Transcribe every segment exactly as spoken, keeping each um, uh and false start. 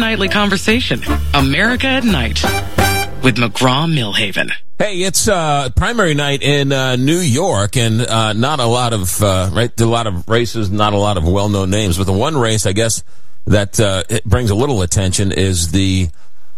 nightly conversation. America at Night with McGraw-Milhaven. Hey, it's uh, primary night in uh, New York, and uh, not a lot of uh, right, a lot of races, not a lot of well-known names. But the one race, I guess, that uh, it brings a little attention is the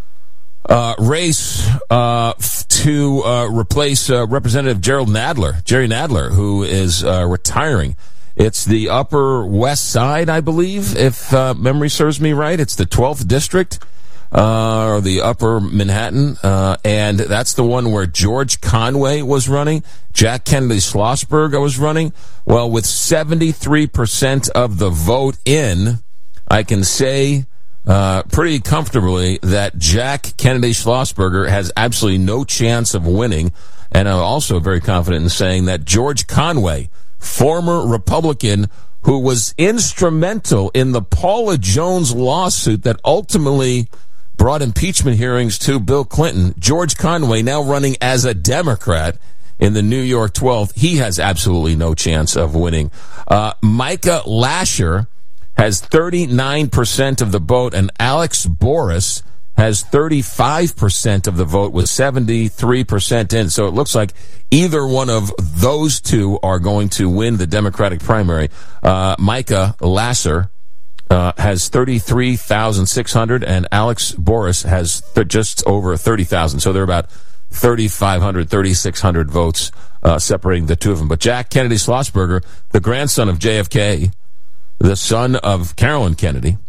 uh, race uh, f- to uh, replace uh, Representative Gerald Nadler, Jerry Nadler, who is uh, retiring. It's the Upper West Side, I believe, if uh, memory serves me right. It's the twelfth district. Uh, or the Upper Manhattan, uh, and that's the one where George Conway was running, Jack Kennedy Schlossberg was running. Well, with seventy-three percent of the vote in, I can say uh, pretty comfortably that Jack Kennedy Schlossberger has absolutely no chance of winning, and I'm also very confident in saying that George Conway, former Republican, who was instrumental in the Paula Jones lawsuit that ultimately brought impeachment hearings to Bill Clinton, George Conway, now running as a Democrat in the New York twelfth, he has absolutely no chance of winning. Uh, Micah Lasher has thirty-nine percent of the vote, and Alex Boris has thirty-five percent of the vote with seventy-three percent in. So it looks like either one of those two are going to win the Democratic primary. Uh, Micah Lasser Uh, has thirty-three thousand six hundred, and Alex Boris has th- just over thirty thousand. So they're about thirty-five hundred, thirty-six hundred votes uh, separating the two of them. But Jack Kennedy Schlossberger, the grandson of J F K, the son of Carolyn Kennedy,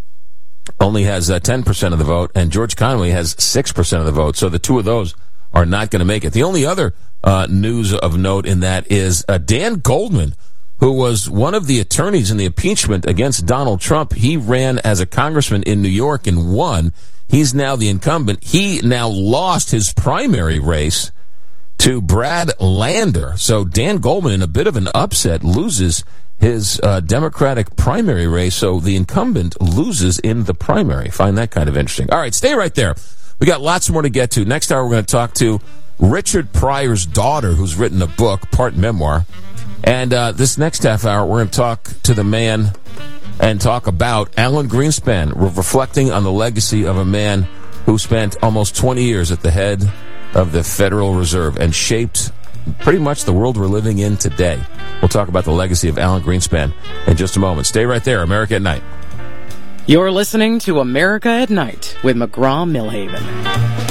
only has uh, ten percent of the vote, and George Conway has six percent of the vote. So the two of those are not going to make it. The only other uh, news of note in that is uh, Dan Goldman, who was one of the attorneys in the impeachment against Donald Trump. He ran as a congressman in New York and won. He's now the incumbent. He now lost his primary race to Brad Lander. So Dan Goldman, in a bit of an upset, loses his uh, Democratic primary race. So the incumbent loses in the primary. Find that kind of interesting. All right, stay right there. We got lots more to get to. Next hour, we're going to talk to Richard Pryor's daughter, who's written a book, part memoir. And uh, this next half hour, we're going to talk to the man and talk about Alan Greenspan. We're reflecting on the legacy of a man who spent almost twenty years at the head of the Federal Reserve and shaped pretty much the world we're living in today. We'll talk about the legacy of Alan Greenspan in just a moment. Stay right there. America at Night. You're listening to America at Night with McGraw-Milhaven.